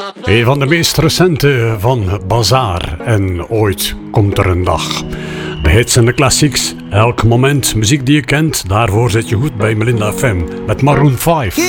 Een van de meest recente van Bazaar en Ooit komt er een dag. De hits en de classics, elk moment muziek die je kent, daarvoor zit je goed bij Melinda FM met Maroon 5.